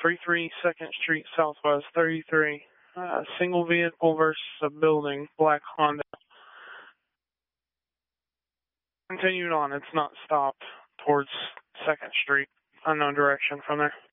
33 2nd Street Southwest, 33. Single vehicle versus a building, black Honda. Continued on, it's not stopped towards 2nd Street. Unknown direction from there.